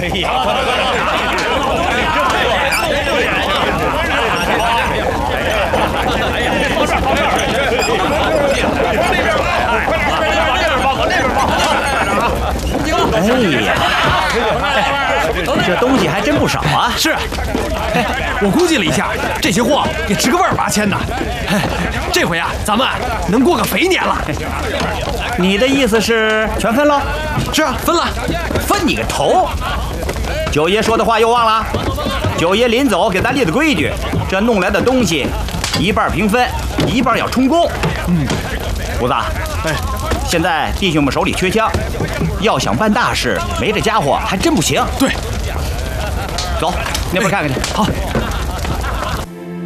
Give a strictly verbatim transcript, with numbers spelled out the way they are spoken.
哎呀！往这儿，往这儿，往那边跑，快点，快点，往那边跑，往那边跑！ 哎呀，这东西还真不少啊！ 是，哎，我估计了一下，这些货也值个万八千呢。哎，这回啊，咱们能过个肥年了。 你的意思是全分喽？ 是啊，分了。 分你个头！九爷说的话又忘了？九爷临走给咱立的规矩，这弄来的东西，一半平分，一半要充公。 嗯， 胡子，哎，现在弟兄们手里缺枪，要想办大事，没这家伙还真不行。 对， 走，那边看看去。 好。